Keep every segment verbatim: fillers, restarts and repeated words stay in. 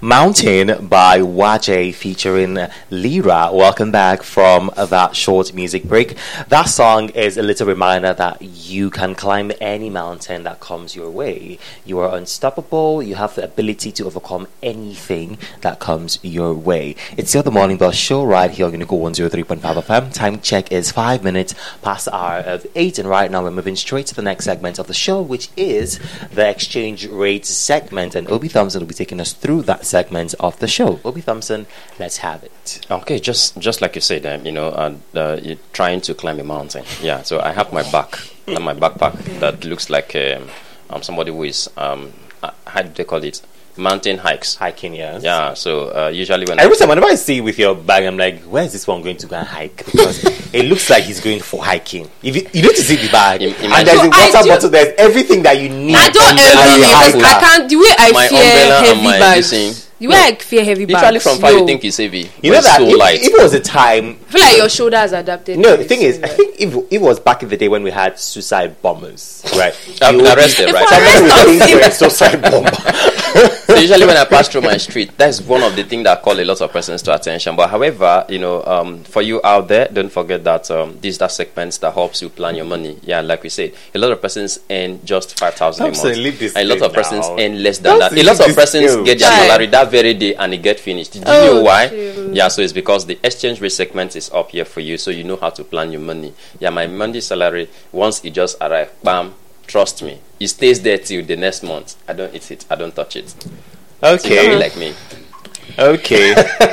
Mountain by Wajay featuring Lira. Welcome back from that short music break. That song is a little reminder that you can climb any mountain that comes your way. You are unstoppable. You have the ability to overcome anything that comes your way. It's the Other Morning Bus Show right here on Unico one oh three point five F M. Time check is five minutes past the hour of eight, and right now we're moving straight to the next segment of the show, which is the exchange rate segment, and Obi Thompson will be taking us through that segment of the show. Obi Thompson, let's have it. Okay, just just like you said, um, you know, uh, uh, you're trying to climb a mountain. Yeah, so I have my back, uh, my backpack that looks like um, um, somebody who is um, uh, how do they call it? Mountain hikes. Hiking, yes. Yeah, so uh, usually when every I time whenever I see with your bag, I'm like, where is this one going to go and hike? Because it looks like he's going for hiking. If you, you need to see the bag, Im- and there's a water bottle, there's everything that you need. I don't envy you because I can't. The way I my fear umbrella and heavy my bags. thing. The way I fear heavy bags. Usually from far no. you think it's heavy. You know but that it's so if, light. if it was a time, I feel like your shoulders adapted. no, to the it, thing is, so I that- think if it was back in the day when we had suicide bombers, right? I've You been would be- arrested, right? Somebody would think you're a suicide bomber. So usually when I pass through my street, that's one of the things that call a lot of persons to attention. But however, you know, um, for you out there, don't forget that um, these are segments that helps you plan your money. Yeah, like we said, a lot of persons earn just five thousand a month. Absolutely, this And a lot thing of persons now. earn less than that. A Absolutely, lot of this persons skill. get their Right. salary that very day and it get finished. Did you Oh, know why? true. Yeah, so it's because the exchange rate segment is up here for you, so you know how to plan your money. Yeah, my monthly salary, once it just arrives, bam, trust me, it stays there till the next month. I don't eat it. I don't touch it. So you Okay, can be like me. okay.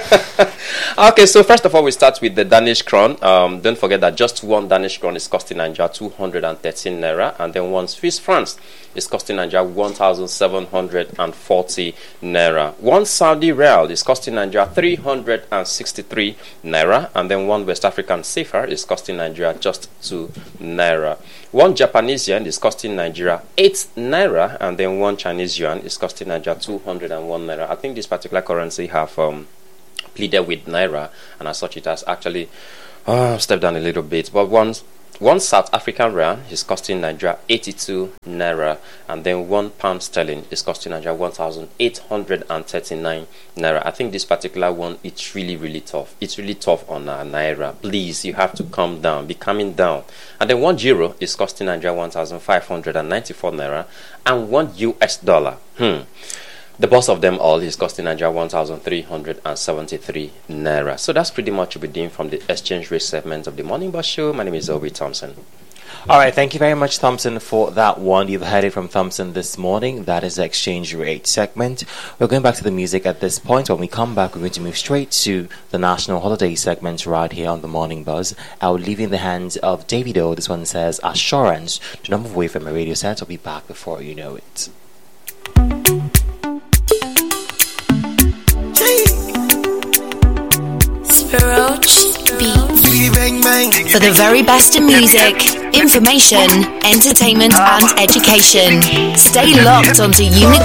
Okay, so first of all, we start with the Danish krone. Um, don't forget that just one Danish krone is costing Nigeria two hundred thirteen naira, and then one Swiss franc is costing Nigeria one thousand seven hundred forty naira. One Saudi real is costing Nigeria three hundred sixty-three naira, and then one West African sefer is costing Nigeria just two naira. One Japanese yen is costing Nigeria eight naira, and then one Chinese yuan is costing Nigeria two hundred one naira. I think this particular currency have um, pleaded with naira, and as such it has actually uh, stepped down a little bit. But one one South African rand is costing Nigeria eighty-two naira, and then one pound sterling is costing Nigeria one thousand eight hundred thirty-nine naira. I think this particular one, it's really really tough. It's really tough on uh, naira. Please, you have to calm down, be calming down. And then one euro is costing Nigeria one thousand five hundred ninety-four naira, and one U S dollar. Hmm. The boss of them all is costing Nigeria one thousand three hundred seventy-three naira. So that's pretty much what we're doing from the exchange rate segment of the Morning Bus Show. My name is Obi Thompson. All right, thank you very much, Thompson, for that one. You've heard it from Thompson this morning. That is the exchange rate segment. We're going back to the music at this point. When we come back, we're going to move straight to the national holiday segment right here on the Morning Buzz. I'll leave in the hands of Davido. This one says, Assurance. Do not move away from my radio set. I'll be back before you know it. Roach Beats. For the very best in music, information, entertainment, and education. Stay locked onto Unicorn.